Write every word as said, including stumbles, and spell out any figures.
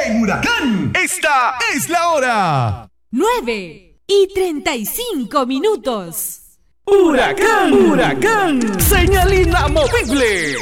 En Huracán, esta es la hora. nueve y treinta y cinco minutos. Huracán, Huracán, señal inamovible.